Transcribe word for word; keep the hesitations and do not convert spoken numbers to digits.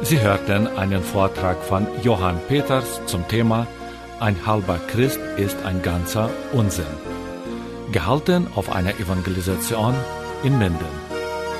Sie hörten einen Vortrag von Johann Peters zum Thema Ein halber Christ ist ein ganzer Unsinn, gehalten auf einer Evangelisation in Minden.